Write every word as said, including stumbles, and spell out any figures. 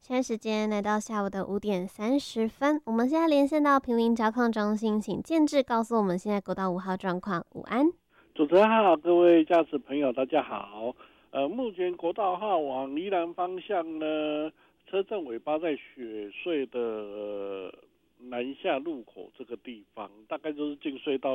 现在时间来到下午的五点三十分，我们现在连线到平林交控中心，请建志告诉我们现在国道五号状况。午安， 主持人好，各位驾驶朋友，大家好。呃，目前国道号往宜兰方向呢，车阵尾巴在雪隧的、呃南下路口这个地方，大概就是进隧道